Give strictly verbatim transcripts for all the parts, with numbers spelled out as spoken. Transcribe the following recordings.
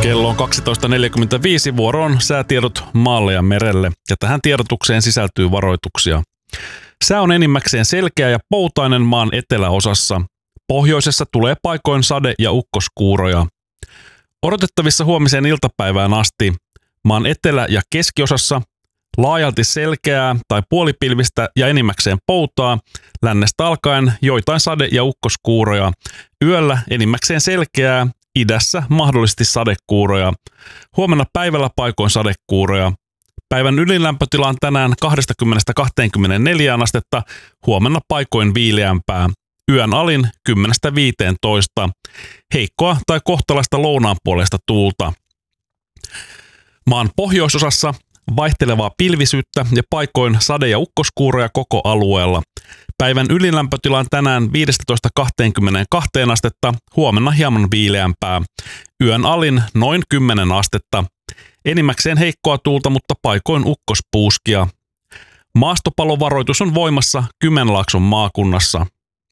Kello on kaksitoista neljäkymmentäviisi, vuoroon säätiedot maalle ja merelle, ja tähän tiedotukseen sisältyy varoituksia. Sää on enimmäkseen selkeä ja poutainen maan eteläosassa. Pohjoisessa tulee paikoin sade- ja ukkoskuuroja. Odotettavissa huomiseen iltapäivään asti maan etelä- ja keskiosassa laajalti selkeää tai puolipilvistä ja enimmäkseen poutaa, lännestä alkaen joitain sade- ja ukkoskuuroja. Yöllä enimmäkseen selkeää, idässä mahdollisesti sadekuuroja. Huomenna päivällä paikoin sadekuuroja. Päivän ylinlämpötila on tänään kaksikymmentä kaksikymmentäneljä astetta, huomenna paikoin viileämpää. Yön alin kymmenestä viiteentoista. Heikkoa tai kohtalaista lounaanpuoleista tuulta. Maan pohjoisosassa vaihtelevaa pilvisyyttä ja paikoin sade- ja ukkoskuuroja koko alueella. Päivän ylilämpötila on tänään viisitoista kaksikymmentäkaksi astetta, huomenna hieman viileämpää. Yön alin noin kymmenen astetta. Enimmäkseen heikkoa tuulta, mutta paikoin ukkospuuskia. Maastopalovaroitus on voimassa Kymenlaakson maakunnassa.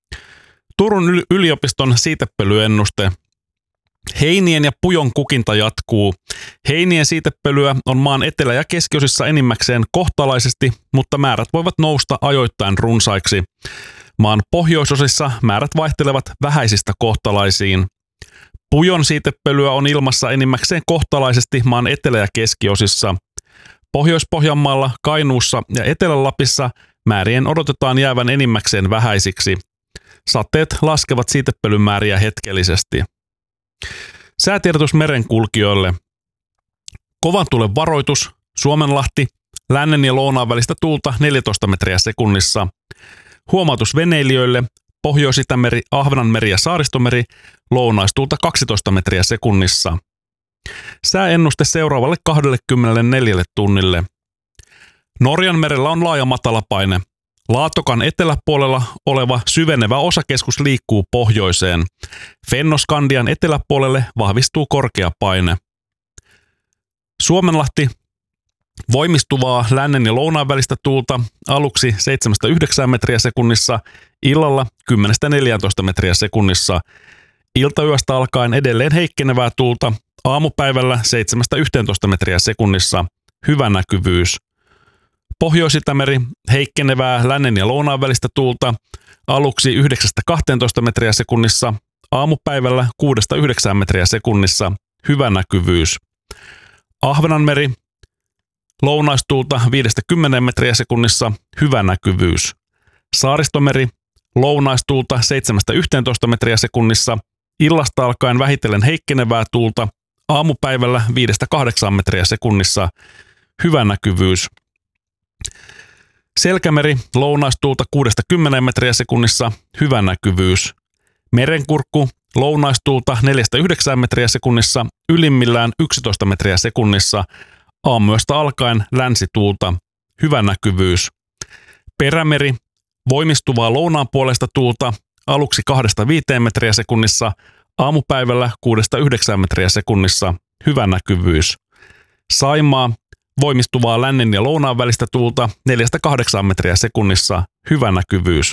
Turun yliopiston siitepölyennuste. Heinien ja pujon kukinta jatkuu. Heinien siitepölyä on maan etelä- ja keskiosissa enimmäkseen kohtalaisesti, mutta määrät voivat nousta ajoittain runsaiksi. Maan pohjoisosissa määrät vaihtelevat vähäisistä kohtalaisiin. Pujon siitepölyä on ilmassa enimmäkseen kohtalaisesti maan etelä- ja keskiosissa. Pohjois-Pohjanmaalla, Kainuussa ja Etelä-Lapissa määrien odotetaan jäävän enimmäkseen vähäisiksi. Sateet laskevat siitepölymääriä hetkellisesti. Säätiedotus merenkulkijoille. Kovan tuulen varoitus, Suomenlahti, lännen ja lounaan välistä tuulta neljätoista metriä sekunnissa. Huomautus veneilijöille, Pohjois-Itämeri, Ahvenanmeri ja Saaristomeri, lounaistuulta kaksitoista metriä sekunnissa. Sääennuste seuraavalle kaksikymmentäneljä tunnille. Norjan merellä on laaja matalapaine. Laatokan eteläpuolella oleva syvenevä osakeskus liikkuu pohjoiseen. Fennoskandian eteläpuolelle vahvistuu korkea paine. Suomenlahti, voimistuvaa lännen ja lounaan välistä tuulta aluksi seitsemästä yhdeksään metriä sekunnissa, illalla kymmenestä neljääntoista metriä sekunnissa. Iltayöstä alkaen edelleen heikkenevää tuulta, aamupäivällä seitsemästä yhteentoista metriä sekunnissa, hyvä näkyvyys. Pohjois-Itämeri, heikkenevää lännen ja lounaan välistä tuulta, aluksi yhdeksästä kahteentoista metriä sekunnissa, aamupäivällä kuudesta yhdeksään metriä sekunnissa, hyvä näkyvyys. Ahvenanmeri, lounaistuulta viidestä kymmeneen metriä sekunnissa, hyvä näkyvyys. Saaristomeri, lounaistuulta seitsemästä yhteentoista metriä sekunnissa, illasta alkaen vähitellen heikkenevää tuulta, aamupäivällä viidestä kahdeksaan metriä sekunnissa, hyvä näkyvyys. Selkämeri, lounaistuulta kuudesta kymmeneen metriä sekunnissa, hyvä näkyvyys. Merenkurkku, lounaistuulta neljästä yhdeksään metriä sekunnissa, ylimmillään yksitoista metriä sekunnissa, aamuyöstä alkaen länsituulta, hyvä näkyvyys. Perämeri, voimistuvaa lounaanpuoleista tuulta, aluksi kahdesta viiteen metriä sekunnissa, aamupäivällä kuudesta yhdeksään metriä sekunnissa, hyvä näkyvyys. Saimaa, voimistuvaa lännen ja lounaan välistä tuulta neljästä kahdeksaan metriä sekunnissa, hyvä näkyvyys.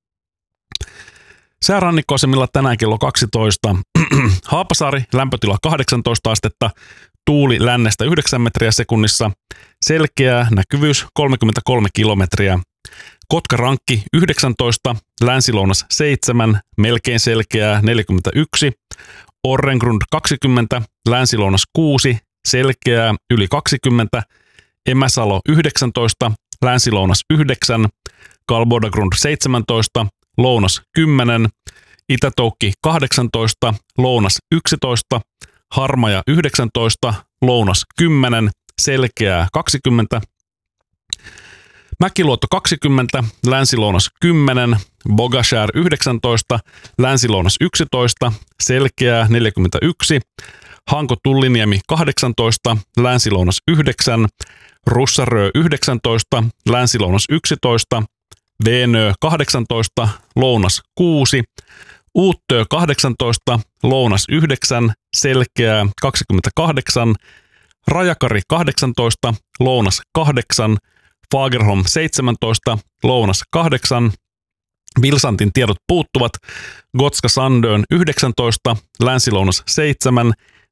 Säärannikkoasemilla tänään kello kaksitoista. Haapasaari, lämpötila kahdeksantoista astetta, tuuli lännestä yhdeksän metriä sekunnissa, selkeää, näkyvyys kolmekymmentäkolme kilometriä. Kotkarankki yhdeksäntoista, länsilounas seitsemän, melkein selkeää neljäkymmentäyksi. Orrengrund kaksikymmentä, länsilounas kuusi, selkeää yli kaksikymmentä. Emäsalo yhdeksäntoista, länsilounas yhdeksän. Kalbodagrund seitsemäntoista, lounas kymmenen. Itätoukki kahdeksantoista, lounas yksitoista. Harmaja yhdeksäntoista, lounas kymmenen, selkeää kaksikymmentä. Mäkiluoto kaksikymmentä, länsilounas kymmenen, Bogashär yhdeksäntoista, länsilounas yksitoista, selkeää neljäkymmentäyksi, Hanko-Tulliniemi kahdeksantoista, länsilounas yhdeksän, Russarö yhdeksäntoista, länsilounas yksitoista, Venö kahdeksantoista, lounas kuusi, Uuttö kahdeksantoista, lounas yhdeksän, selkeää kaksikymmentäkahdeksan, Rajakari kahdeksantoista, lounas kahdeksan, Fagerholm seitsemäntoista, lounas kahdeksan, Vilsantin tiedot puuttuvat, Gotska Sandön yhdeksäntoista, länsilounas seitsemän,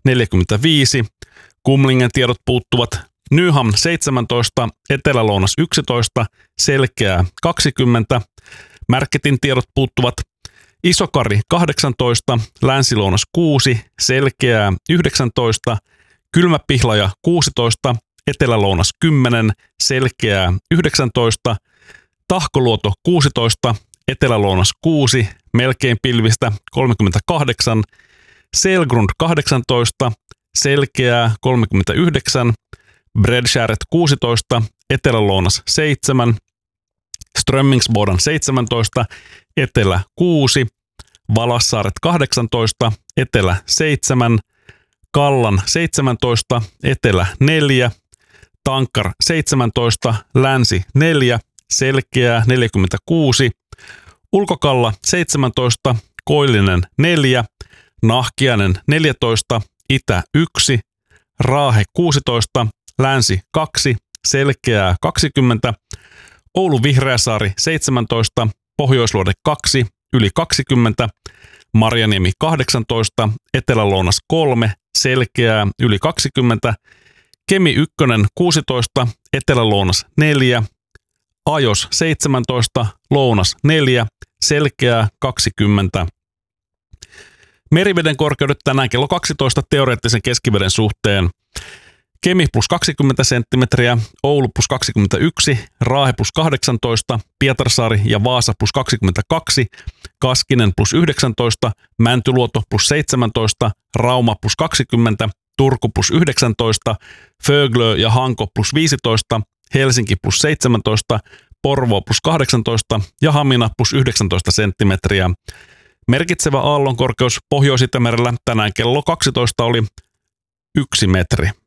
neljäkymmentäviisi, Kumlingen tiedot puuttuvat. Nyham seitsemäntoista, Etelä-Lounas yksitoista, Selkeää kaksikymmentä, Märketin tiedot puuttuvat. Isokari kahdeksantoista, Länsi-Lounas kuusi, Selkeää yhdeksäntoista, Kylmäpihlaja kuusitoista, Etelä-Lounas kymmenen, Selkeää yhdeksäntoista, Tahkoluoto kuusitoista, Etelä-Lounas kuusi, melkein pilvistä kolmekymmentäkahdeksan, Selgrund kahdeksantoista, Selkeää kolmekymmentäyhdeksän, Bredskäret kuusitoista, Etelä-Lounas seitsemän, Strömmingsboden seitsemäntoista, Etelä kuusi, Valassaaret kahdeksantoista, Etelä seitsemän, Kallan seitsemäntoista, Etelä neljä, Tankar seitsemäntoista, Länsi neljä, Selkeää neljäkymmentäkuusi, Ulkokalla seitsemäntoista, Koillinen neljä, Nahkiainen neljätoista, Itä yksi, Raahe kuusitoista, Länsi kaksi, Selkeää kaksikymmentä, Oulu Vihreäsaari seitsemäntoista, Pohjoisluode kaksi, yli kaksikymmentä, Marjaniemi kahdeksantoista, Etelä-Lounas kolme, Selkeää yli kaksikymmentä, Kemi yksi kuusitoista, Etelä-Lounas neljä, Ajos seitsemäntoista, Lounas neljä, Selkeää kaksikymmentä. Meriveden korkeudet tänään kello kaksitoista teoreettisen keskiveden suhteen. Kemi plus kaksikymmentä senttimetriä, Oulu plus kaksikymmentäyksi, Raahe plus kahdeksantoista, Pietarsaari ja Vaasa plus kaksikymmentäkaksi, Kaskinen plus yhdeksäntoista, Mäntyluoto plus seitsemäntoista, Rauma plus kaksikymmentä, Turku plus yhdeksäntoista, Föglö ja Hanko plus viisitoista, Helsinki plus seitsemäntoista, Porvoo plus kahdeksantoista ja Hamina plus yhdeksäntoista senttimetriä. Merkitsevä aallonkorkeus Pohjois-Itämerellä tänään kello kaksitoista oli yksi metri.